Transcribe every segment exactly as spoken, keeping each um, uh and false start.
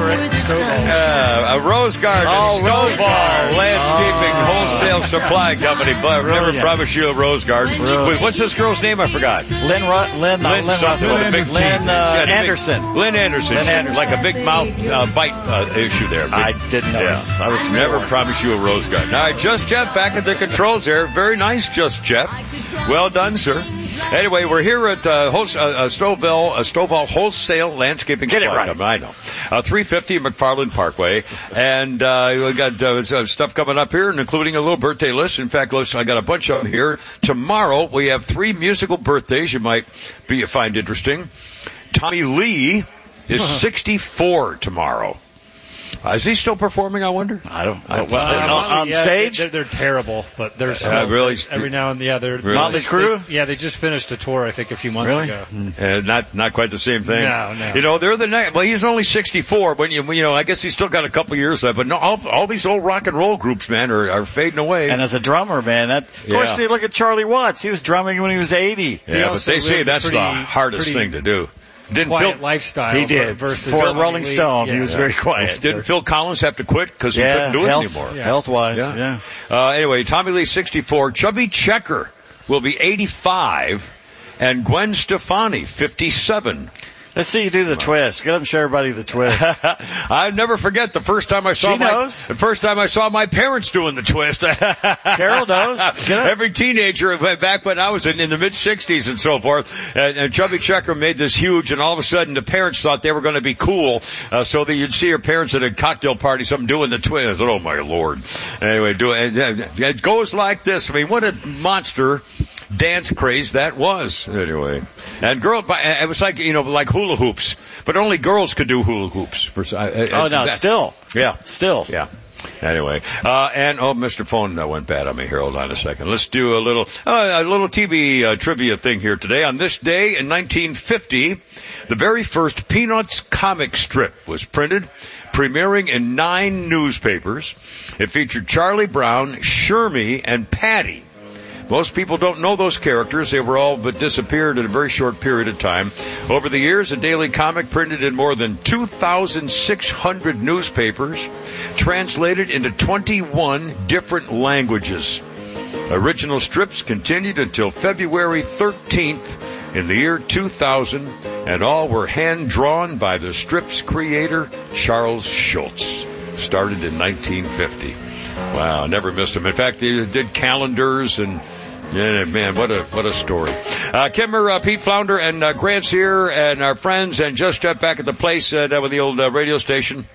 Rick. Uh, a Rose Garden, Oh, Rose Snowball Garden. Landscaping Oh. Wholesale Supply Company. But never Brilliant. promised you a Rose Garden. Brilliant. Wait, what's this girl's name? I forgot. Lynn, Ru- Lynn, uh, Lynn, Lynn something Russell. with a big Lynn teeth. uh, She had a big- Anderson. Lynn Anderson. Lynn She had Anderson. like a big mouth uh, bite uh, issue there. Big- I didn't notice. Yeah. I was Never sure. promised you a Rose Garden. All right, Just Jeff back at the controls there. Very nice, Just Jeff. Well done, sir. Anyway, we're here at uh, Host, uh, uh, Stovall, uh, Stovall Wholesale Landscaping Get it Supply right. Company. I know. Uh, three fifty McFarland Parkway. And uh, we got uh, stuff coming up here, including a little birthday list. In fact, listen, I got a bunch of them here. Tomorrow, we have three musical birthdays you might be find interesting. Tommy Lee is sixty-four tomorrow. Uh, is he still performing, I wonder? I don't. I- well, I don't on, know. on yeah, stage? They're, they're terrible, but they're still, Uh, really? every now and then, yeah, they're, Really? Motley they- Crue? they- yeah, they just finished a tour, I think, a few months Really? ago. Uh, not not quite the same thing. No, no. You know, they're the next. Well, he's only sixty-four, but you, you know, I guess he's still got a couple years left. But no, all, all these old rock and roll groups, man, are, are fading away. And as a drummer, man, that, of course, Yeah. you look at Charlie Watts. He was drumming when he was eighty. yeah, but also they say lived a that's pretty- the hardest pretty thing to do. Didn't Quiet Phil lifestyle. He did. Versus For Tommy Rolling Lee. Stone, he Yeah. was very quiet. didn't Phil Collins have to quit because he Yeah, couldn't do it health, anymore? Yeah. health-wise, Yeah. yeah. Uh, anyway, Tommy Lee sixty-four, Chubby Checker will be eighty-five, and Gwen Stefani fifty-seven. Let's see you do the twist. Get up and show everybody the twist. I'll never forget the first time I saw She my knows. the first time I saw my parents doing the twist. Carol knows. Get up. Every teenager back when I was in, in the mid sixties and so forth, and, and Chubby Checker made this huge, and all of a sudden the parents thought they were going to be cool, uh, so that you'd see your parents at a cocktail party, something doing the twist. I said, oh my lord! Anyway, do it. It goes like this. I mean, what a monster dance craze that was. Anyway, and girl, it was like you know, like hula hoops, but only girls could do hula hoops. For, uh, Oh, no, that- still. yeah. Still. Yeah. Anyway, uh, and oh, Mister Phone that went bad on me here. Hold on a second. Let's do a little, uh, a little T V uh, trivia thing here today. On this day in nineteen fifty, the very first Peanuts comic strip was printed, premiering in nine newspapers. It featured Charlie Brown, Shermie, and Patty. Most people don't know those characters. They were all but disappeared in a very short period of time. Over the years, the Daily Comic printed in more than two thousand six hundred newspapers, translated into twenty-one different languages. Original strips continued until February thirteenth in the year two thousand, and all were hand-drawn by the strip's creator, Charles Schulz. Started in nineteen fifty. Wow, never missed them. In fact, they did calendars and, yeah, man, what a what a story. Uh, Kimmer, uh, Pete Flounder, and uh, Grant's here, and our friends, and Just Jeff back at the place uh, down with the old uh, radio station.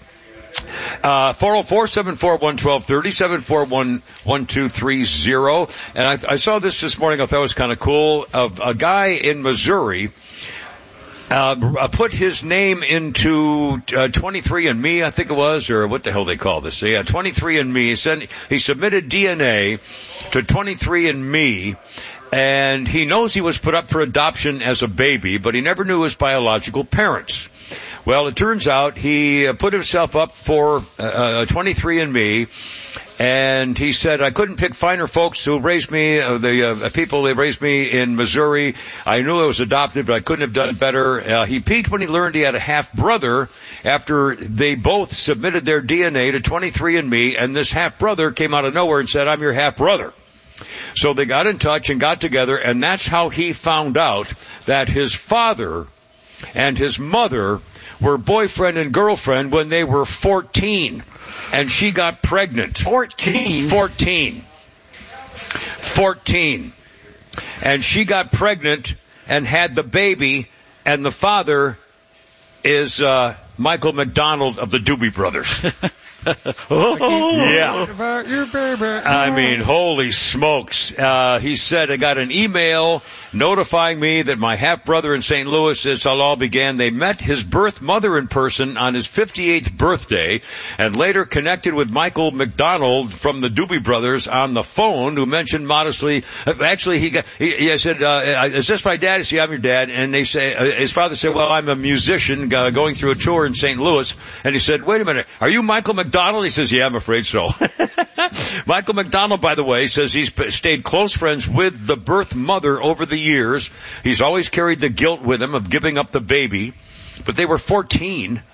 Uh, four oh four, seven four one, one two three oh, seven four one, one two three oh. And I, I saw this this morning. I thought it was kind of cool. Of a guy in Missouri Uh, put his name into uh, twenty-three and me, I think it was, or what the hell they call this? Yeah, twenty-three and me. He, sent, he submitted D N A to twenty-three and me, and he knows he was put up for adoption as a baby, but he never knew his biological parents. Well, it turns out he uh, put himself up for uh, twenty-three and me, and he said, I couldn't pick finer folks who raised me, uh, the uh, people that raised me in Missouri. I knew I was adopted, but I couldn't have done better. Uh, he peaked when he learned he had a half-brother after they both submitted their D N A to twenty-three and me, and this half-brother came out of nowhere and said, I'm your half-brother. So they got in touch and got together, and that's how he found out that his father and his mother were boyfriend and girlfriend when they were fourteen. And she got pregnant. Fourteen? Fourteen. Fourteen. And she got pregnant and had the baby, and the father is uh Michael McDonald of the Doobie Brothers. Yeah. I mean, holy smokes. Uh, he said, I got an email notifying me that my half-brother in Saint Louis, this all began. They met his birth mother in person on his fifty-eighth birthday and later connected with Michael McDonald from the Doobie Brothers on the phone, who mentioned modestly, actually he got, he, he said, uh, is this my dad? He said, I'm your dad. And they say, uh, his father said, well, I'm a musician uh, going through a tour in Saint Louis. And he said, wait a minute, are you Michael McDonald? He says, yeah, I'm afraid so. Michael McDonald, by the way, says he's stayed close friends with the birth mother over the years. He's always carried the guilt with him of giving up the baby, but they were fourteen.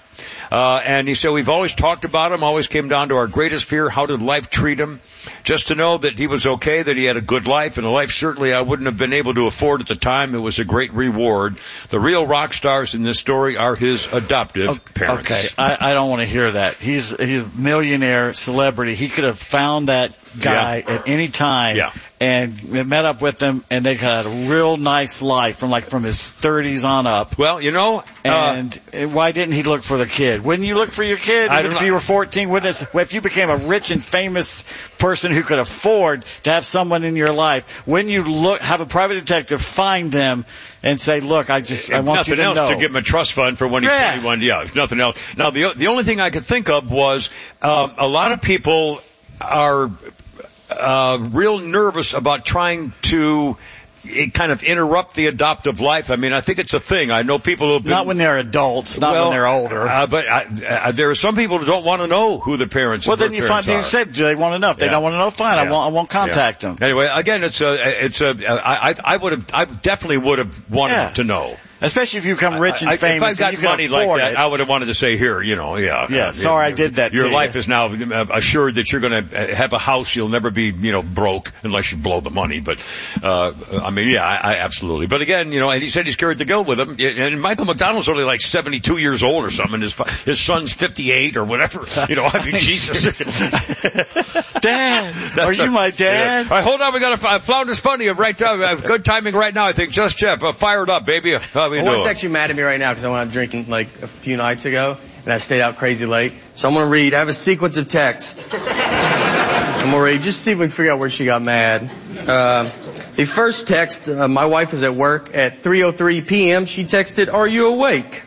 Uh, and he said, we've always talked about him, always came down to our greatest fear, how did life treat him? Just to know that he was okay, that he had a good life, and a life certainly I wouldn't have been able to afford at the time. It was a great reward. The real rock stars in this story are his adoptive okay, parents. Okay, I, I don't want to hear that. He's, he's a millionaire celebrity. He could have found that guy Yeah. at any time Yeah. and met up with them, and they had a real nice life from like from his thirties on up. Well, you know, And uh, why didn't he look for the kid? Wouldn't you look for your kid? I Even don't if know. you were fourteen, wouldn't it, if you became a rich and famous person who could afford to have someone in your life, wouldn't you look, have a private detective find them and say, look, I just, I if want nothing you to else know. to give him a trust fund for when he's Yeah. twenty-one. Yeah, if nothing else. Now, the the only thing I could think of was um, a lot of people are uh, real nervous about trying to eh, kind of interrupt the adoptive life. I mean, I think it's a thing. I know people who've been, Not when they're adults, not well, when they're older. Uh, but I, uh, there are some people who don't want to know who the parents. well, and then you find, parents you are. say, do they want to know? If they Yeah. don't want to know, fine, I Yeah. won't, I won't contact Yeah. them. Anyway, again, it's a, it's a, I, I, I would have, I definitely would have wanted Yeah. to know. Especially if you become rich and I, I, famous. If I got and you money can like afford that, it. I would have wanted to say, here, you know, yeah. Yeah, uh, sorry I your- did that Your to life you. is now assured that you're going to have a house. You'll never be, you know, broke unless you blow the money. But, uh, I mean, yeah, I, I absolutely. But again, you know, and he said he's carried the guilt with him. And Michael McDonald's only like seventy-two years old or something. His, his son's fifty-eight or whatever. You know, I mean, Jesus. Dad, are you my dad? Yeah. All right, hold on. We got a Flounders Funny of right time. Uh, good timing right now, I think. Just Jeff, uh, fired up, baby. How we Well, doing? one's actually mad at me right now because I went out drinking like a few nights ago and I stayed out crazy late. So I'm going to read. I have a sequence of text. I'm going to read. Just see if we can figure out where she got mad. Uh, the first text, uh, my wife is at work at three oh three p.m. She texted, "Are you awake?"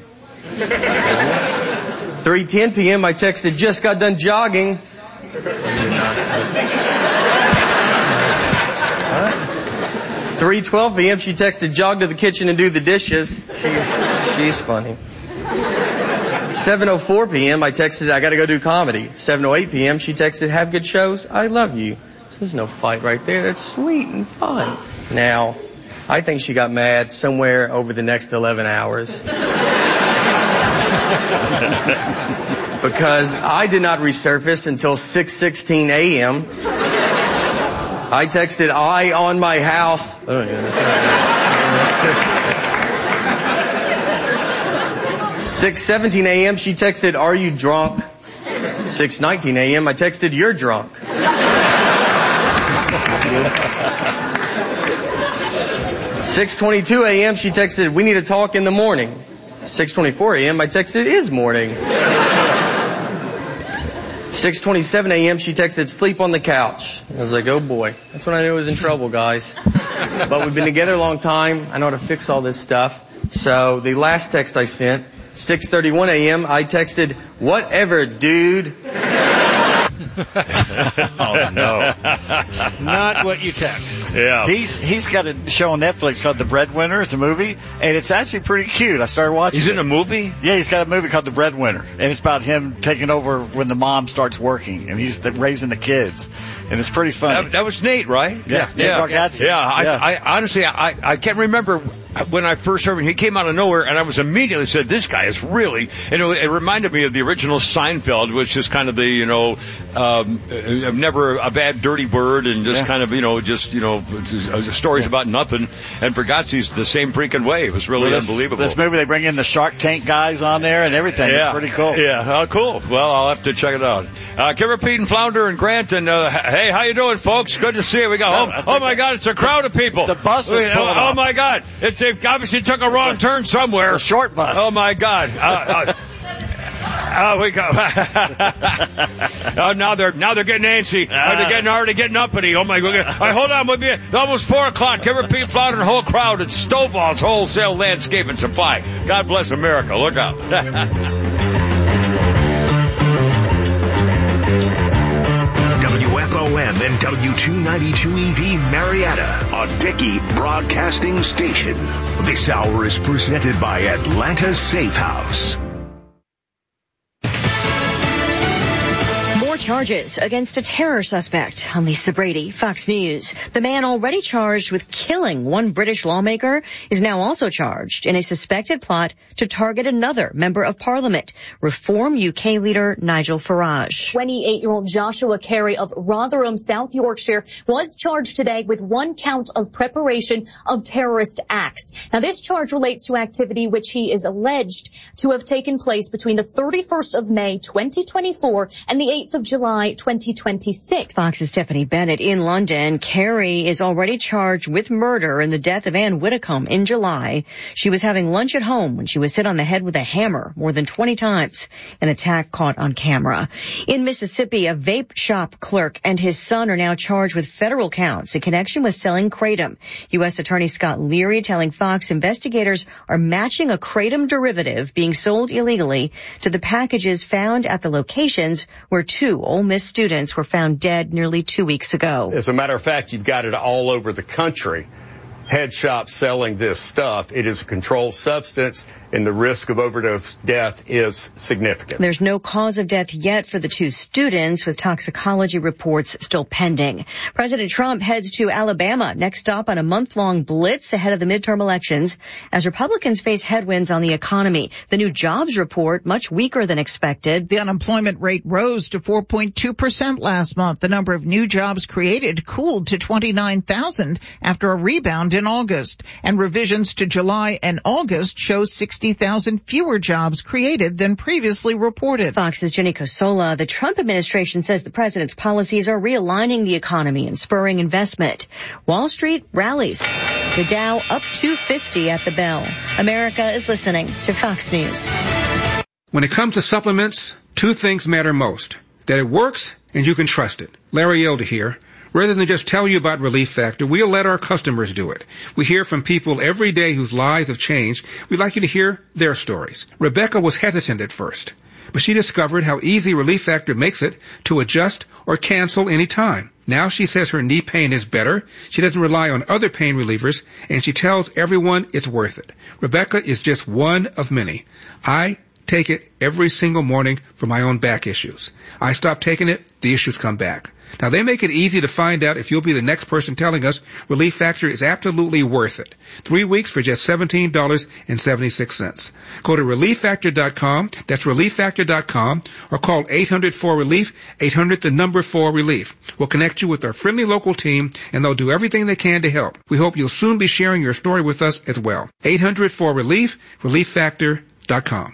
three ten p.m. I texted, "Just got done jogging." three twelve p.m. she texted, "Jog to the kitchen and do the dishes." She's, she's funny. seven oh four p.m. I texted, "I got to go do comedy." seven oh eight p.m. she texted, "Have good shows. I love you." So there's no fight right there. That's sweet and fun. Now, I think she got mad somewhere over the next eleven hours. Because I did not resurface until six sixteen a.m. I texted, "I on my house." Oh, yeah. six seventeen a.m. she texted, "Are you drunk?" six nineteen a.m. I texted, "You're drunk." six twenty-two a.m. she texted, "We need to talk in the morning." six twenty-four a.m. I texted, "Is morning." six twenty-seven a.m. she texted, "Sleep on the couch." I was like, oh boy. That's when I knew I was in trouble, guys. But we've been together a long time. I know how to fix all this stuff. So the last text I sent, six thirty-one a.m., I texted, "Whatever, dude." Oh, no. Not what you text. Yeah. He's he's got a show on Netflix called The Breadwinner. It's a movie, and it's actually pretty cute. I started watching. He's it. in a movie? Yeah, he's got a movie called The Breadwinner, and it's about him taking over when the mom starts working, and he's the, raising the kids, and it's pretty funny. That, that was Nate, right? Yeah, Nate Bargatze. Yeah, I, Yeah. I honestly, I, I can't remember when I first heard him. He came out of nowhere, and I was immediately said, "This guy is really." And it, it reminded me of the original Seinfeld, which is kind of the, you know, um, uh, never a bad dirty word, and just Yeah. kind of, you know, just you know, stories about nothing. And Bargatze's the same freaking way. It was really Well, this, unbelievable. This movie, they bring in the Shark Tank guys on there and everything. Yeah. It's pretty cool. Yeah, oh, cool. Well, I'll have to check it out. Uh, Kimber, Pete, and Flounder and Grant, and uh, hey, how you doing, folks? Good to see you. We got No, home. I think Oh my God, it's a crowd of people. The bus is oh, pulling oh off. my God, it's they obviously took a wrong turn somewhere. It's a short bus. Oh my God. Uh, uh, Oh, we go. Oh, now they're now they're getting antsy. Oh, they're getting already getting uppity. Oh my God! All right, hold on, we'll be it's almost four o'clock. Kimber, Pete, Flounder, and whole crowd at Stovall's Wholesale Landscape and Supply. God bless America. Look out. W F O M and W two ninety-two E V Marietta, a Dickey Broadcasting Station. This hour is presented by Atlanta Safe House. charges against a terror suspect. I'm Lisa Brady, Fox News. The man already charged with killing one British lawmaker is now also charged in a suspected plot to target another member of parliament, Reform U K leader Nigel Farage. twenty-eight-year-old Joshua Carey of Rotherham, South Yorkshire, was charged today with one count of preparation of terrorist acts. Now, this charge relates to activity which he is alleged to have taken place between the thirty-first of May, twenty twenty-four and the eighth of July, twenty twenty-six. Fox's Stephanie Bennett in London. Carey is already charged with murder in the death of Anne Widdecombe in July. She was having lunch at home when she was hit on the head with a hammer more than twenty times. An attack caught on camera. In Mississippi, a vape shop clerk and his son are now charged with federal counts in connection with selling kratom. U S Attorney Scott Leary telling Fox investigators are matching a kratom derivative being sold illegally to the packages found at the locations where two Ole Miss students were found dead nearly two weeks ago. As a matter of fact, you've got it all over the country. Head shops selling this stuff. It is a controlled substance, and the risk of overdose death is significant. There's no cause of death yet for the two students, with toxicology reports still pending. President Trump heads to Alabama, next stop on a month-long blitz ahead of the midterm elections as Republicans face headwinds on the economy. The new jobs report, much weaker than expected. The unemployment rate rose to four point two percent last month. The number of new jobs created cooled to twenty-nine thousand after a rebound in August. And revisions to July and August show sixty thousand fewer jobs created than previously reported. Fox's Jenny Cosola. The Trump administration says the president's policies are realigning the economy and spurring investment. Wall Street rallies. The Dow up two fifty at the bell. America is listening to Fox News. When it comes to supplements, two things matter most: that it works and you can trust it. Larry Elder here. Rather than just tell you about Relief Factor, we'll let our customers do it. We hear from people every day whose lives have changed. We'd like you to hear their stories. Rebecca was hesitant at first, but she discovered how easy Relief Factor makes it to adjust or cancel any time. Now she says her knee pain is better, she doesn't rely on other pain relievers, and she tells everyone it's worth it. Rebecca is just one of many. I take it every single morning for my own back issues. I stop taking it, the issues come back. Now, they make it easy to find out if you'll be the next person telling us Relief Factor is absolutely worth it. Three weeks for just seventeen dollars and seventy-six cents. Go to relief factor dot com, that's relief factor dot com, or call eight hundred four relief, eight hundred the number four relief. We'll connect you with our friendly local team, and they'll do everything they can to help. We hope you'll soon be sharing your story with us as well. eight hundred four relief, relief factor dot com.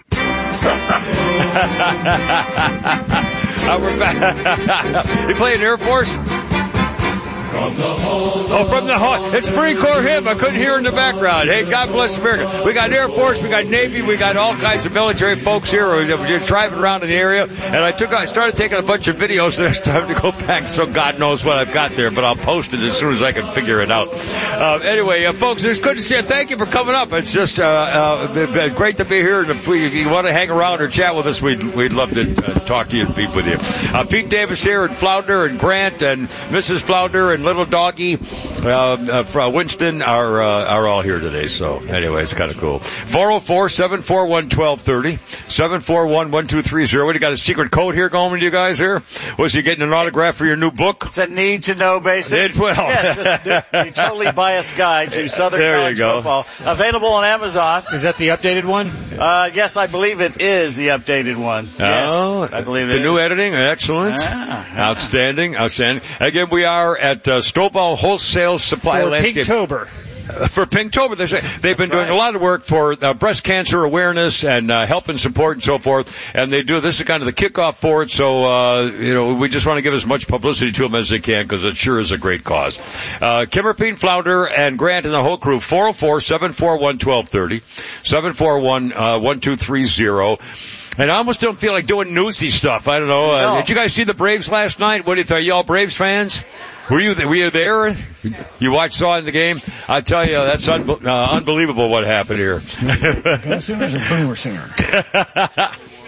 Uh, we're back. You playing Air Force? From the halls oh, from the hall. It's Marine Corps hymn. I couldn't hear in the background. Hey, God bless America. We got Air Force, we got Navy, we got all kinds of military folks here. We're just driving around in the area, and I took, I started taking a bunch of videos, and it's time to go back, so God knows what I've got there, but I'll post it as soon as I can figure it out. Uh, anyway, uh, folks, it's good to see you. Thank you for coming up. It's just uh, uh, great to be here, and if, we, if you want to hang around or chat with us, we'd, we'd love to uh, talk to you and be with you. Uh, Pete Davis here, and Flounder, and Grant, and Missus Flounder, and Little Doggy uh, uh, from Winston are uh, are all here today. So anyway, it's kind of cool. four oh four, seven four one, one two three oh, seven four one, one two three oh. What, you got a secret code here going with you guys here? Was you getting an autograph for your new book? It's a need-to-know basis. It, well. Yes, it's a, a totally biased guide to Southern there College you go. football. Available on Amazon. Is that the updated one? Uh, yes, I believe it is the updated one. Oh, yes, I believe it the is. new editing, excellent, ah. outstanding, outstanding. Again, we are at uh, Stovall Wholesale Supply For Landscape. Pinktober. Uh, for Pinktober, they've That's been doing right. a lot of work for uh, breast cancer awareness and uh, help and support and so forth. And they do this is kind of the kickoff for it. So uh, you know, we just want to give as much publicity to them as they can because it sure is a great cause. Uh, Kimmerpeen, Flounder, and Grant and the whole crew. four oh four, seven four one, one two three oh, seven four one, one two three oh. And I almost don't feel like doing newsy stuff. I don't know. Uh, No. Did you guys see the Braves last night? What do you think? Are you all Braves fans? Were you th- were you there? You watched, saw in the game? I tell you, that's un- uh, unbelievable what happened here. Consumer's a boomer singer.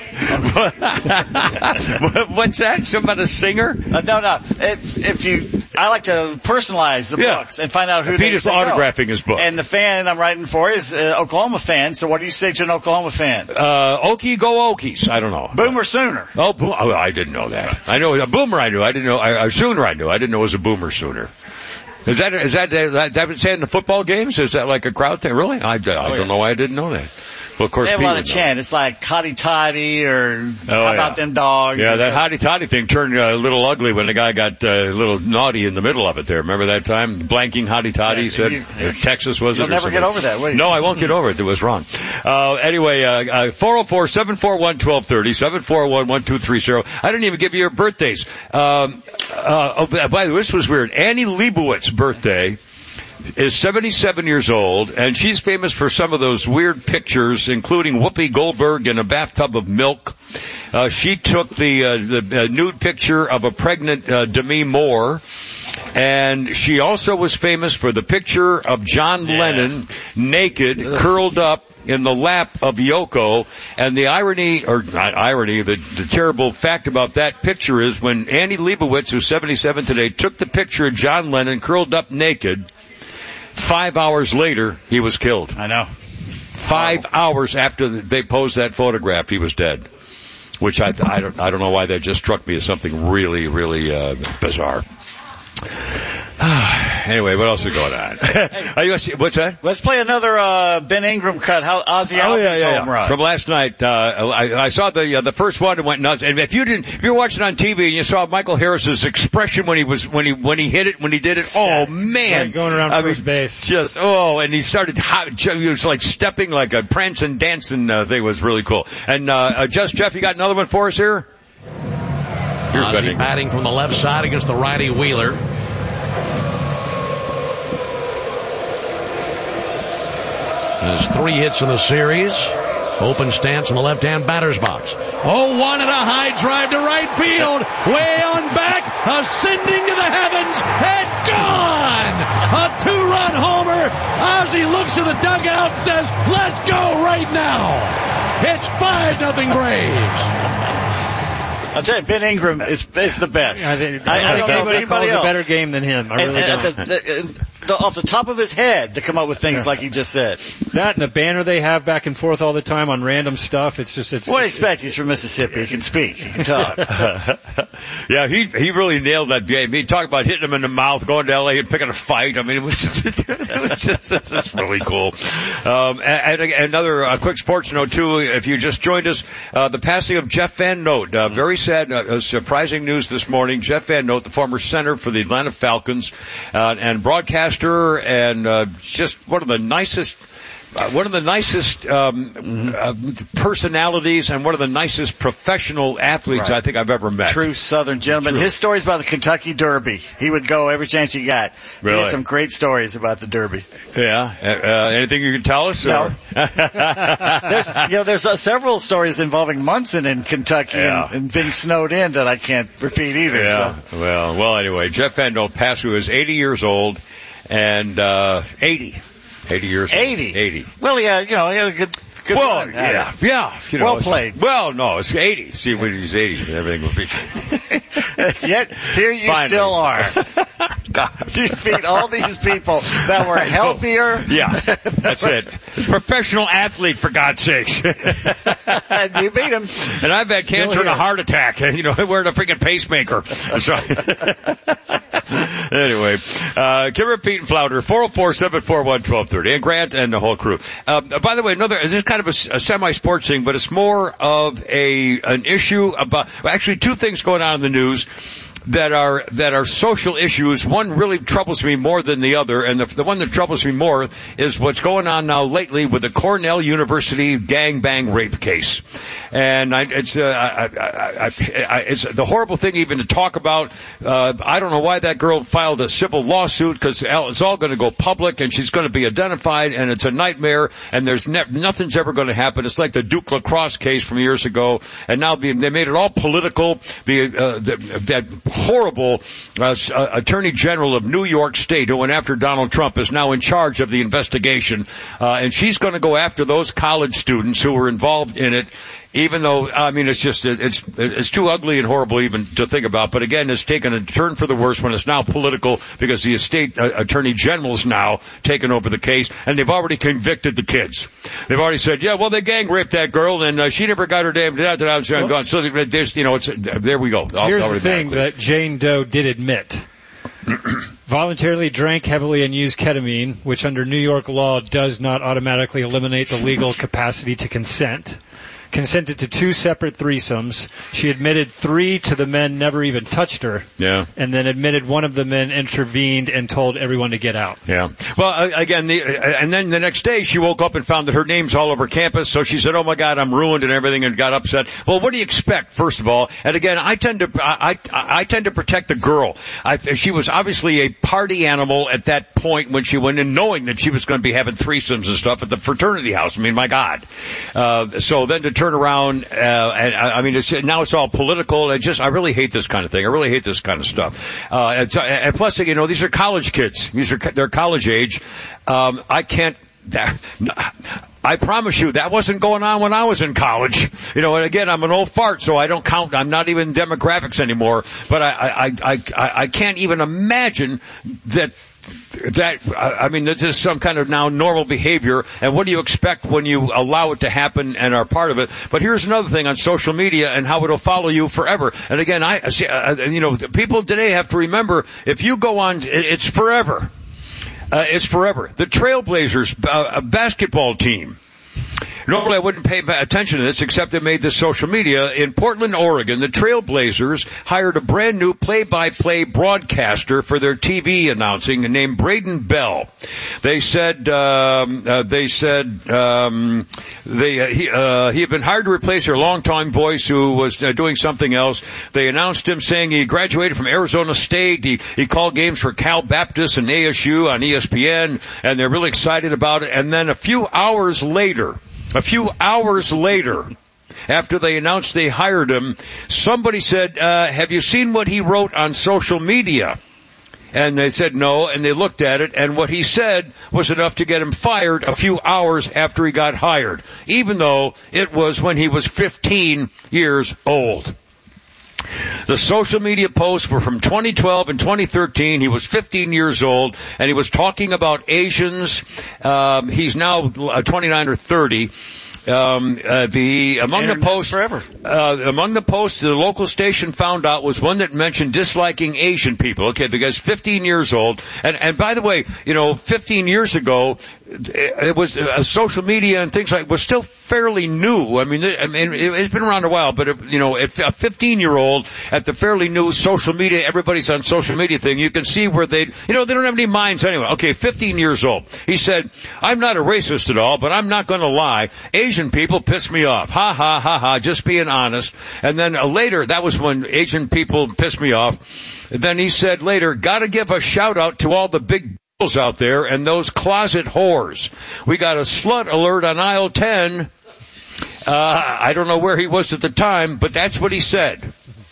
What's that? Some about a singer? Uh, no, no. It's if you I like to personalize the Yeah. books and find out who If they he just they know. autographing his book. And the fan I'm writing for is uh, Oklahoma fan. So what do you say to an Oklahoma fan? Uh, Okie go Okies. I don't know. Boomer Sooner. Oh, bo- oh, I didn't know that. I know a boomer. I knew. I didn't know. I, a Sooner. I knew. I didn't know it was a Boomer Sooner. Is that is that that that been said in the football games? Is that like a crowd thing? Really? I, I don't know why I didn't know that. Well, of course, They have a Pete lot of would know. chant. It's like hotty toddy or Oh, how yeah. about them dogs? Yeah, or that something. hotty toddy thing turned uh, a little ugly when the guy got uh, a little naughty in the middle of it there. Remember that time? Blanking hotty toddy Yeah, said you- uh, Texas was You'll it? or never get something. over that, will you? No, I won't get over it. It was wrong. Uh, anyway, uh, uh, four oh four, seven four one, one two three oh, seven four one, one two three oh. I didn't even give you your birthdays. Um, uh, oh, by the way, this was weird. Annie Leibowitz's birthday is seventy-seven years old, and she's famous for some of those weird pictures, including Whoopi Goldberg in a bathtub of milk. Uh, she took the, uh, the uh, nude picture of a pregnant uh, Demi Moore, and she also was famous for the picture of John Yeah. Lennon naked, curled up in the lap of Yoko. And the irony, or not irony, the, the terrible fact about that picture is when Annie Leibovitz, who's seventy-seven today, took the picture of John Lennon curled up naked, five hours later, he was killed. I know. Five hours after they posed that photograph, he was dead. Which I, I don't, I don't know why that just struck me as something really, really, uh, bizarre. Anyway, what else is going on? Are you, what's that? Let's play another uh, Ben Ingram cut. How Ozzy Oh, yeah, Albies yeah, home yeah. run. From last night, uh, I, I saw the uh, the first one and went nuts. And if you didn't, if you were watching on T V and you saw Michael Harris's expression when he was when he when he hit it when he did it, oh man, Like going around I first mean, base. just oh, and he started hot, he was like stepping like a prancing, dancing uh, thing. Was really cool. And uh, uh, just Jeff, you got another one for us here? Here's Ben Ozzy Ingram. batting from the left side against the righty Wheeler. There's three hits in the series. Open stance in the left-hand batter's box. Oh, one and a high drive to right field. Way on back, ascending to the heavens, and gone! A two-run homer. Ozzy looks at the dugout and says, let's go right now. It's five nothing Braves. I'll tell you, Ben Ingram is is the best. I, think, I, I don't know if anybody calls else. a better game than him. I And- really and don't. the- the- the- off the top of his head to come up with things like he just said. That and the banner they have back and forth all the time on random stuff. It's just it's. What do you it's, expect? He's from Mississippi. He can speak. He can talk. Yeah, he he really nailed that game. He talked about hitting him in the mouth, going to L A and picking a fight. I mean, it was just, it was just this is really cool. Um, and, and another uh, quick sports note too. If you just joined us, uh, the passing of Jeff Van Note. Uh, very sad, uh, surprising news this morning. Jeff Van Note, the former center for the Atlanta Falcons, uh, and broadcaster, and uh, just one of the nicest. Uh, one of the nicest um, uh, personalities and one of the nicest professional athletes Right. I think I've ever met. True Southern gentleman. True. His stories about the Kentucky Derby. He would go every chance he got. He Really? had some great stories about the Derby. Yeah. Uh, uh, anything you can tell us? No. Or? There's, you know, there's uh, several stories involving Munson in Kentucky Yeah. and, and being snowed in that I can't repeat either. Yeah. So. Well, well. Anyway, Jeff Van Note passed, who is eighty years old, and uh, eighty, eighty years old. eighty. eighty. Well, yeah, you know, he had a good, good Well, run at yeah, it. yeah. You know, Well it's- played. Well, no, it's eighty. See, when he's eighty, everything will be. Yet here you Finally. still are. You beat all these people that were healthier. Yeah, that's it. Professional athlete, for God's sakes. And you beat them. And I've had cancer and a here. heart attack. You know, wearing a freaking pacemaker. So, anyway, uh, Kimmer, Pete, and Flounder, four oh four, seven four one, one two three oh, and Grant and the whole crew. Uh, by the way, another, this is kind of a, a semi-sports thing, but it's more of a, an issue about, well, actually two things going on in the news that are that are social issues. One really troubles me more than the other, and the, the one that troubles me more is what's going on now lately with the Cornell University gangbang rape case. And I, it's uh, I, I, I, I, it's the horrible thing even to talk about. Uh, I don't know why that girl filed a civil lawsuit, because it's all going to go public, and she's going to be identified, and it's a nightmare, and there's ne- nothing's ever going to happen. It's like the Duke lacrosse case from years ago, and now the, they made it all political. The, uh, the, that horrible uh, uh, Attorney General of New York State, who went after Donald Trump, is now in charge of the investigation, uh, and she's going to go after those college students who were involved in it even though, I mean, it's just, it's, it's too ugly and horrible even to think about. But again, it's taken a turn for the worse when it's now political because the state uh, attorney general's now taken over the case, and they've already convicted the kids. They've already said, yeah, well, they gang raped that girl, and uh, she never got her damn, da, da, da, da, well, gone. So there's, you know, it's, there we go. Here's the thing that Jane Doe did admit. Voluntarily drank heavily and used ketamine, which under New York law does not automatically eliminate the legal capacity to consent. Consented to two separate threesomes. She admitted three to the men never even touched her. Yeah. And then admitted one of the men intervened and told everyone to get out. Yeah. Well, uh, again, the, uh, and then the next day she woke up and found that her name's all over campus. So she said, "Oh my God, I'm ruined," and everything, and got upset. Well, what do you expect? First of all, and again, I tend to I I, I tend to protect the girl. I, she was obviously a party animal at that point when she went in, knowing that she was going to be having threesomes and stuff at the fraternity house. I mean, my God. Uh, so then to turn around, uh, and I mean, it's, now it's all political. I just, I really hate this kind of thing. I really hate this kind of stuff. Uh, and, and plus, you know, these are college kids. These are, they're college age. Um, I can't, I promise you that wasn't going on when I was in college. You know, and again, I'm an old fart, so I don't count. I'm not even demographics anymore. But I, I, I, I, I can't even imagine that. That, I mean, this is some kind of now normal behavior, and what do you expect when you allow it to happen and are part of it? But here's another thing on social media and how it'll follow you forever. And again, I, see, uh, you know, people today have to remember, if you go on, it's forever. Uh, it's forever. The Trailblazers uh, basketball team. Normally I wouldn't pay attention to this, except they made this social media. In Portland, Oregon, the Trailblazers hired a brand new play-by-play broadcaster for their T V announcing named Braden Bell. They said, um, uh, they said, um, they, uh, he, uh, he had been hired to replace their longtime voice who was uh, doing something else. They announced him saying he graduated from Arizona State. He, he called games for Cal Baptist and A S U on E S P N, and they're really excited about it. And then a few hours later, A few hours later, after they announced they hired him, somebody said, uh, have you seen what he wrote on social media? And they said no, and they looked at it, and what he said was enough to get him fired a few hours after he got hired, even though it was when he was fifteen years old. The social media posts were from twenty twelve and twenty thirteen. He was fifteen years old, and he was talking about Asians. Um, he's now twenty-nine or thirty. Um, uh, the among Internet's the posts forever. Uh, among the posts the local station found out was one that mentioned disliking Asian people. Okay, the guy's fifteen years old, and and by the way, you know, fifteen years ago, it was uh, social media and things like was still fairly new. I mean, it, I mean, it, it's been around a while, but it, you know, if a fifteen-year-old at the fairly new social media, everybody's on social media thing, you can see where they, you know, they don't have any minds anyway. Okay, fifteen years old. He said, "I'm not a racist at all, but I'm not going to lie. Asian people piss me off. Ha ha ha ha. Just being honest." And then uh, later, that was when Asian people pissed me off. And then he said later, "Got to give a shout out to all the big out there and those closet whores. We got a slut alert on aisle ten." Uh, I don't know where he was at the time, but that's what he said.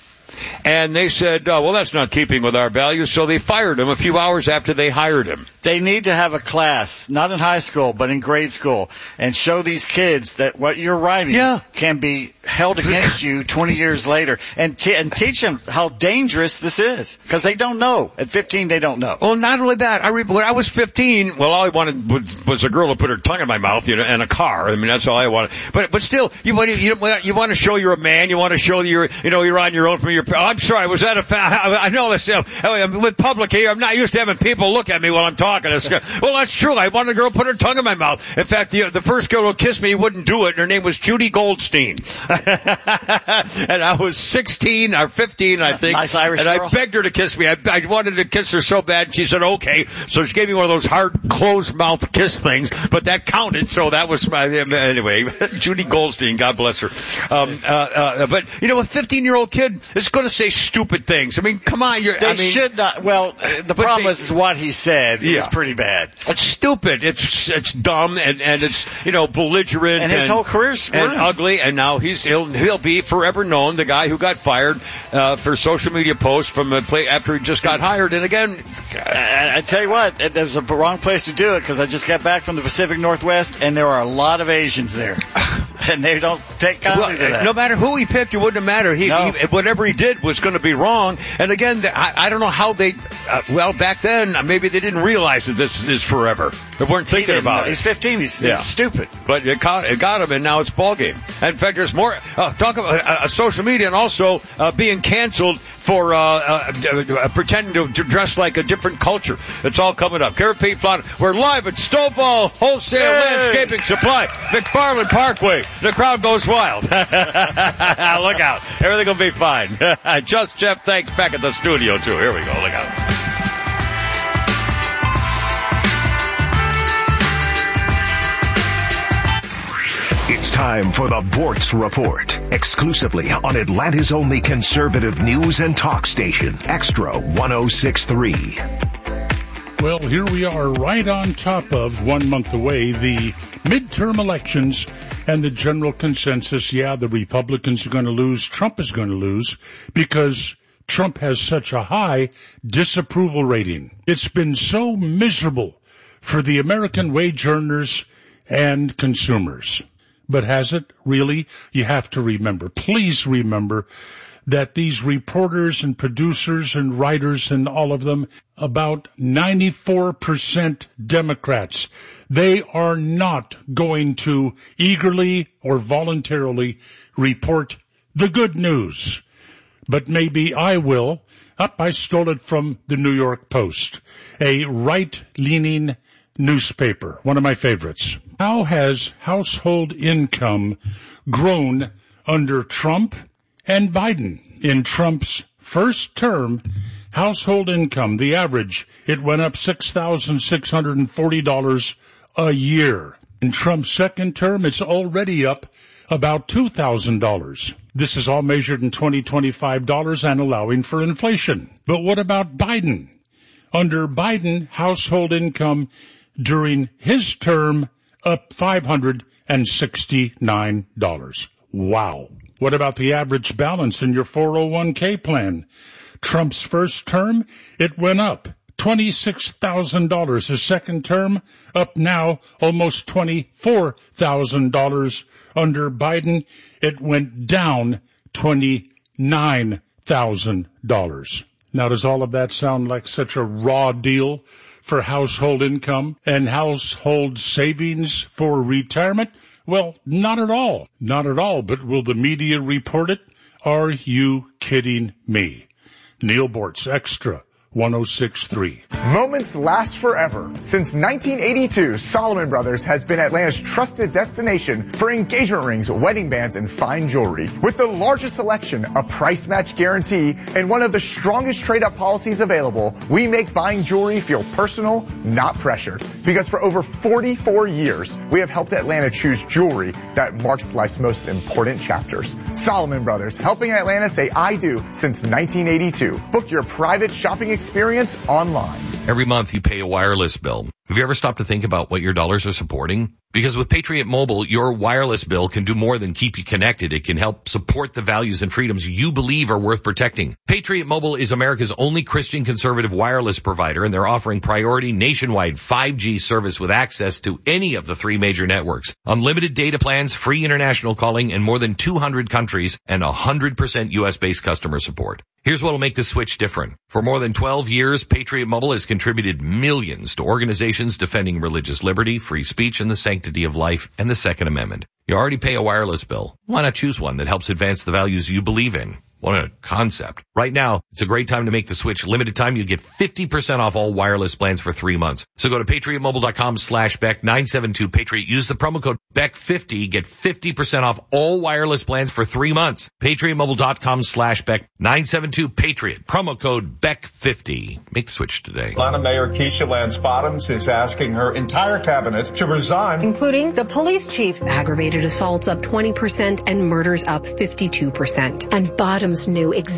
And they said, oh, well, that's not keeping with our values, so they fired him a few hours after they hired him. They need to have a class, not in high school, but in grade school, and show these kids that what you're writing yeah. can be held against you twenty years later, and, t- and teach them how dangerous this is, because they don't know. At fifteen, they don't know. Well, not only that, I re- when I was fifteen, well, all I wanted was, was a girl to put her tongue in my mouth, you know, and a car. I mean, that's all I wanted. But but still, you want you, you want to show you're a man. You want to show you're you know you're on your own from your. Oh, I'm sorry, was that a? Fa- I know this. Uh, with public here, I'm not used to having people look at me while I'm talking. It's, well, that's true. I wanted a girl to put her tongue in my mouth. In fact, the the first girl who kissed me wouldn't do it. And her name was Judy Goldstein. And I was sixteen or fifteen, I think. Nice Irish and girl. I begged her to kiss me. I, I wanted to kiss her so bad. She said, okay. So she gave me one of those hard, closed-mouth kiss things. But that counted, so that was my, anyway. Judy Goldstein, God bless her. Um, uh, uh, but, you know, a fifteen-year-old kid is going to say stupid things. I mean, come on. You're, They I mean, should not. Well, the problem they, is, is what he said. It yeah. was pretty bad. It's stupid. It's it's dumb and and it's you know belligerent and his and, whole career's and ruined. ugly. And now he's he'll he'll be forever known, the guy who got fired uh, for social media posts from a play after he just got hired. And again, I, I tell you what, it, there was a wrong place to do it because I just got back from the Pacific Northwest and there are a lot of Asians there. And they don't take kindly well, to that. No matter who he picked, it wouldn't matter. He, no. he whatever he did was going to be wrong. And again, I, I don't know how they. Uh, well, back then maybe they didn't realize that this is forever. They weren't thinking he about it. He's fifteen. He's, yeah. he's stupid. But it got, it got him, and now it's ball game. In fact, there's more. Uh, talk about uh, uh, social media and also uh, being canceled for uh, uh, uh, pretending to, to dress like a different culture. It's all coming up. Garrett P. Flott, we're live at Stovall Wholesale Yay. Landscaping Supply, McFarland Parkway. The crowd goes wild. Look out. Everything will be fine. Just Jeff, thanks, back at the studio, too. Here we go. Look out. It's time for the Bortz Report, exclusively on Atlanta's only conservative news and talk station, Extra one oh six point three. Well, here we are right on top of, one month away, the midterm elections and the general consensus. Yeah, the Republicans are going to lose. Trump is going to lose because Trump has such a high disapproval rating. It's been so miserable for the American wage earners and consumers. But has it really? You have to remember, please remember, that these reporters and producers and writers and all of them, about ninety-four percent Democrats, they are not going to eagerly or voluntarily report the good news. But maybe I will. Up, I stole it from the New York Post, a right-leaning newspaper, one of my favorites. How has household income grown under Trump and Biden? In Trump's first term, household income, the average, it went up six thousand six hundred forty dollars a year. In Trump's second term, it's already up about two thousand dollars. This is all measured in twenty twenty-five dollars and allowing for inflation. But what about Biden? Under Biden, household income during his term up five hundred sixty-nine dollars. Wow. What about the average balance in your four oh one k plan? Trump's first term, it went up twenty-six thousand dollars. His second term, up now almost twenty-four thousand dollars. Under Biden, it went down twenty-nine thousand dollars. Now, does all of that sound like such a raw deal for household income and household savings for retirement? Well, not at all. Not at all. But will the media report it? Are you kidding me? Neil Bortz, Extra one oh six point three. Moments last forever. Since nineteen eighty-two, Solomon Brothers has been Atlanta's trusted destination for engagement rings, wedding bands, and fine jewelry. With the largest selection, a price match guarantee, and one of the strongest trade-up policies available, we make buying jewelry feel personal, not pressured. Because for over forty-four years, we have helped Atlanta choose jewelry that marks life's most important chapters. Solomon Brothers, helping Atlanta say I do since nineteen eighty-two. Book your private shopping experience Experience online. Every month you pay a wireless bill. Have you ever stopped to think about what your dollars are supporting? Because with Patriot Mobile, your wireless bill can do more than keep you connected. It can help support the values and freedoms you believe are worth protecting. Patriot Mobile is America's only Christian conservative wireless provider, and they're offering priority nationwide five G service with access to any of the three major networks. Unlimited data plans, free international calling in more than two hundred countries, and one hundred percent U S-based customer support. Here's what will make the switch different. For more than twelve years, Patriot Mobile has contributed millions to organizations defending religious liberty, free speech, and the sanctity of life, and the Second Amendment. You already pay a wireless bill. Why not choose one that helps advance the values you believe in? What a concept. Right now, it's a great time to make the switch. Limited time, you get fifty percent off all wireless plans for three months. So go to patriotmobile.com slash Beck nine seven two Patriot. Use the promo code Beck fifty. Get fifty percent off all wireless plans for three months. patriotmobile.com slash Beck nine seven two Patriot. Promo code Beck fifty. Make the switch today. Atlanta Mayor Keisha Lance Bottoms is asking her entire cabinet to resign, including the police chief. Aggravated assaults up twenty percent and murders up fifty-two percent. And Bottoms knew exactly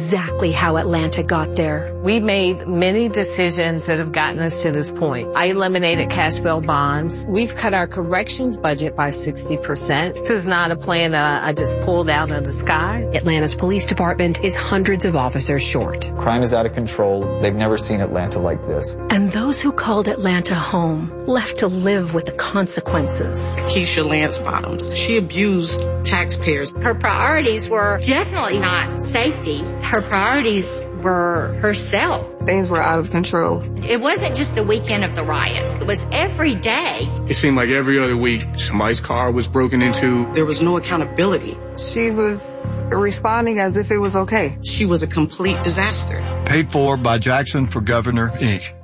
exactly how Atlanta got there. We made many decisions that have gotten us to this point. I eliminated cash bail bonds. We've cut our corrections budget by sixty percent. This is not a plan that I just pulled out of the sky. Atlanta's police department is hundreds of officers short. Crime is out of control. They've never seen Atlanta like this. And those who called Atlanta home left to live with the consequences. Keisha Lance Bottoms, she abused taxpayers. Her priorities were definitely not safety. Her priorities were herself. Things were out of control. It wasn't just the weekend of the riots. It was every day. It seemed like every other week somebody's car was broken into. There was no accountability. She was responding as if it was okay. She was a complete disaster. Paid for by Jackson for Governor, Incorporated.